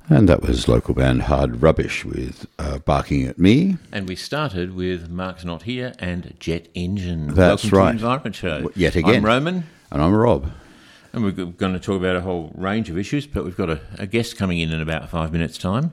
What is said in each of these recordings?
And that was local band Hard Rubbish with Barking at Me. And we started with Mark's Not Here and Jet Engine. That's Welcome right. to the Environment Show. Yet again. I'm Roman. And I'm Rob. And we're going to talk about a whole range of issues, but we've got a guest coming in about 5 minutes' time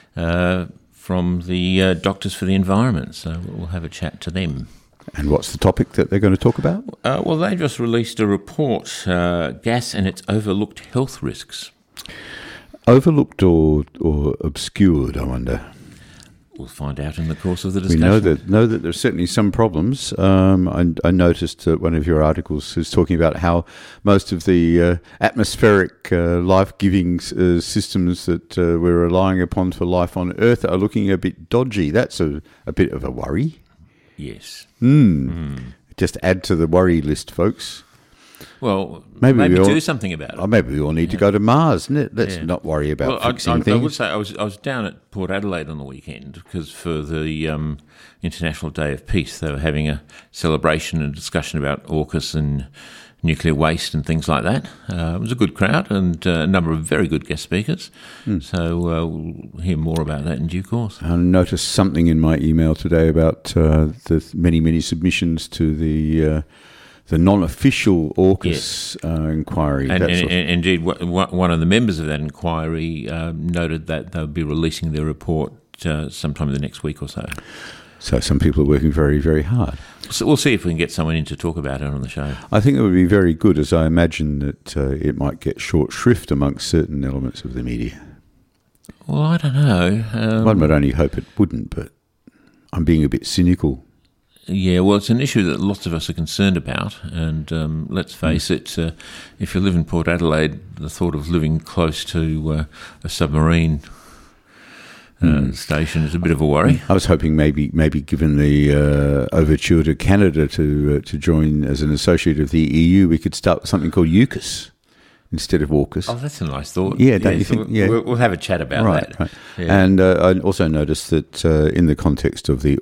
from the Doctors for the Environment. So we'll have a chat to them. And what's the topic that they're going to talk about? Well, they just released a report, Gas and its Overlooked Health Risks. Overlooked or obscured, I wonder. We'll find out in the course of the discussion. We know that there's certainly some problems. I noticed that one of your articles is talking about how most of the atmospheric life-giving systems that we're relying upon for life on Earth are looking a bit dodgy. That's a bit of a worry. Yes. Just add to the worry list, folks. Well, maybe do something about it. Maybe we all need to go to Mars. Let's not worry about fixing things. I would say I was down at Port Adelaide on the weekend because for the International Day of Peace, they were having a celebration and discussion about AUKUS and nuclear waste and things like that. It was a good crowd and a number of very good guest speakers. So we'll hear more about that in due course. I noticed something in my email today about the many submissions to the non-official AUKUS inquiry. And indeed, one of the members of that inquiry noted that they'll be releasing their report sometime in the next week or so. So some people are working very, very hard. So we'll see if we can get someone in to talk about it on the show. I think it would be very good, as I imagine that it might get short shrift amongst certain elements of the media. Well, I don't know. One would only hope it wouldn't, but I'm being a bit cynical. Yeah, well, it's an issue that lots of us are concerned about, and let's face it, if you live in Port Adelaide, the thought of living close to a submarine station is a bit of a worry. I was hoping maybe given the overture to Canada to join as an associate of the EU, we could start with something called UKUS instead of AUKUS. Oh, that's a nice thought. Yeah, don't you think? We'll have a chat about that. Right. Yeah. And I also noticed that in the context of the